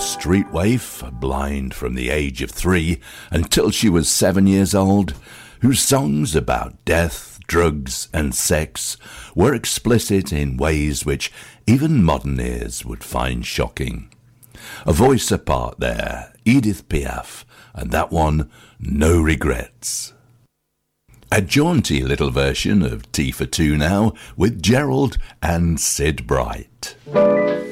street waif, blind from the age of 3 until she was 7 years old, whose songs about death, drugs and sex were explicit in ways which even modern ears would find shocking. A voice apart there, Edith Piaf, and that one, No Regrets. A jaunty little version of Tea for Two now, with Gerald and Sid Bright.